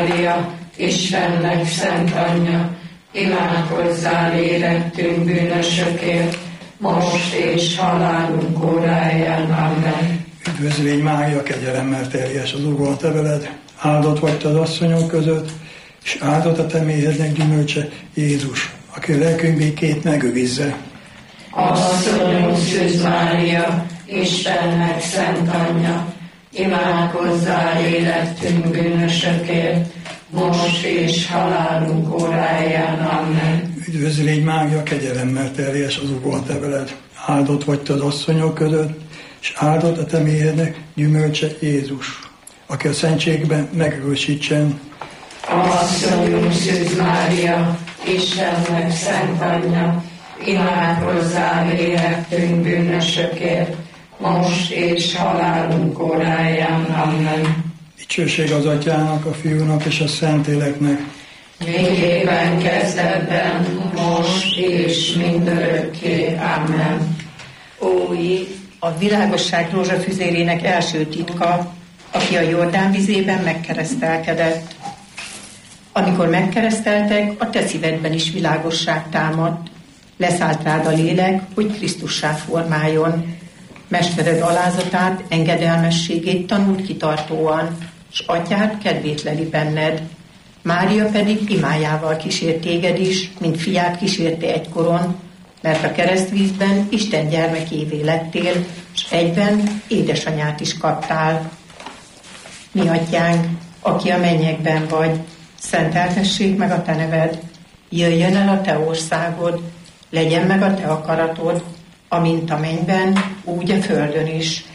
Mária, Istennek szent anyja, imádkozzál érettünk bűnösökért, most és halálunk óráján. Amen. Üdvözlégy Mária, kegyelemmel teljes, az Úr van te veled, áldott vagy te az asszonyok között, és áldott a te méhednek gyümölcse, Jézus, aki a lelkünk békét megőrizze. Asszonyunk Szűz Mária, Istennek szent anyja, imádkozzál érettünk bűnösökért, most és halálunk óráján. Amen. Üdvözlégy Mária, kegyelemmel teljes, az Úr van te veled, áldott vagy te az asszonyok között, és áldott a te méhednek gyümölcse, Jézus, aki a szentségben megerősítsen. Asszonyunk Szűz Mária, Istennek szent anyja, imádkozzál érettünk bűnösökért, most és halálunk óráján. Amen. Dicsőség az Atyának, a Fiúnak és a Szentléleknek. Végében, kezdetben, most és mindörökké. Amen. Ó, a világosság rózsafüzérének első titka, aki a Jordán vizében megkeresztelkedett. Amikor megkereszteltek, a te szívedben is világosság támadt. Leszállt rád a lélek, hogy Krisztussá formáljon. Mestered alázatát, engedelmességét tanult kitartóan, s atyád kedvét leli benned. Mária pedig imájával kísért téged is, mint fiát kísérte egykoron, mert a keresztvízben Isten gyermekévé lettél, s egyben édesanyát is kaptál. Mi atyánk, aki a mennyekben vagy, szenteltessék meg a te neved, jöjjön el a te országod, legyen meg a te akaratod, amint a mennyben, úgy a földön is.